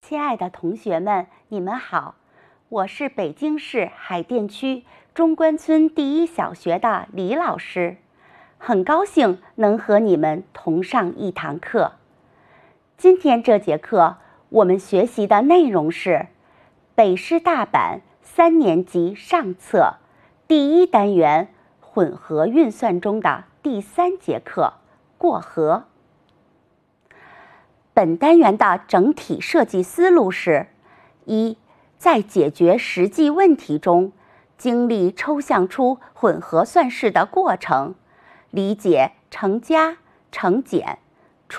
亲爱的同学们，你们好，我是北京市海淀区中关村第一小学的李老师，很高兴能和你们同上一堂课。今天这节课我们学习的内容是北师大版3年级上册第1单元混合运算中的第3节课过河。本单元的整体设计思路是：一，在解决实际问题中，经历抽象出混合算式的过程，理解乘加、乘减、